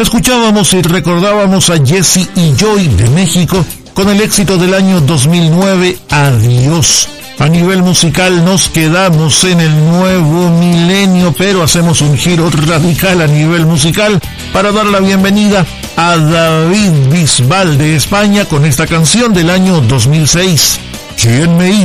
Escuchábamos y recordábamos a Jesse y Joy de México con el éxito del año 2009, Adiós. A nivel musical nos quedamos en el nuevo milenio, pero hacemos un giro radical a nivel musical para dar la bienvenida a David Bisbal de España con esta canción del año 2006, ¿Quién me iba